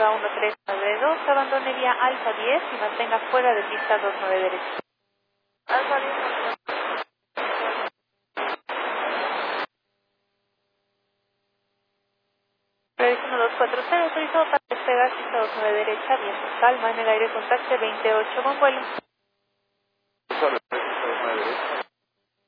Alfa 1392, abandone vía Alfa 10 y mantenga fuera de pista 29 derecha. Alfa 10. Previsto 1240, autorizado para despegar pista 29 derecha, viento calma, en el aire contacte 28 con vuelo.